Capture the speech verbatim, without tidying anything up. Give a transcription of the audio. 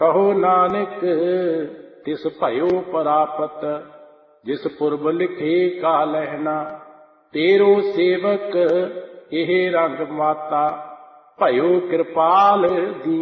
ਕਹੋ ਨਾਨਕ ਤਿਸ ਭਇਓ ਪ੍ਰਾਪਤ, ਜਿਸ ਪੁਰਬ ਲਿਖੇ ਕਾ ਲਹਿਣਾ। ਤੇਰੋ ਸੇਵਕ ਇਹ ਰੰਗ ਮਾਤਾ, ਭਇਓ ਕਿਰਪਾਲ ਦੀ